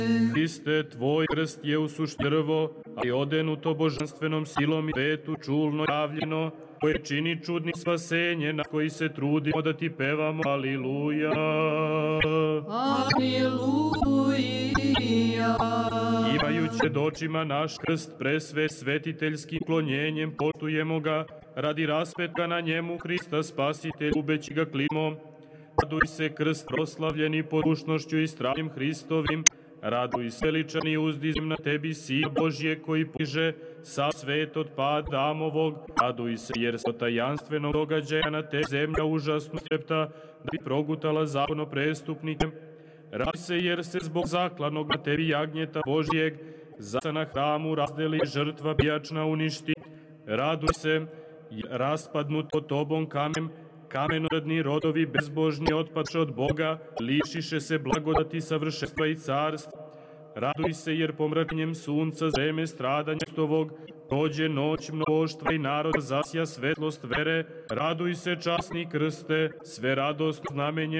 Hriste, tvoj krst je u suštini drvo, ali odenuto božanstvenom silom i svetu čulno javljeno, koje čini čudni spasenje, na koji se trudimo da ti pevamo. Aliluja. Aliluja. Imajući dočima naš krst presve svetiteljskim klonjenjem, poštujemo ga radi raspetka na njemu Hrista Spasitelj, ubeći ga klimom. Raduj se krst proslavljeni porušnošću i stranim Hristovim, raduj se veličani uzdizem na tebi Sina Božje koji potiže sa svet od pada Adamovog, raduj se jer se od tajanstvenog događaja na te zemlja užasno strepta da bi progutala zakono prestupnikem. Raduj se jer se zbog zaklanog na tebi jagnjeta Božjeg zasa na hramu razdeli žrtva bijačna uništi. Raduj se jer raspadnut pod tobom kamenodni rodovi bezbožni otpadše od Boga, lišiše se blagodati savršenstva i carstva. Raduj se jer pomračenjem sunca za vreme stradanja Hristovog prođe noć mnoštva i naroda zasja svetlost vere. Raduj se časni krste, sve radosno znamenje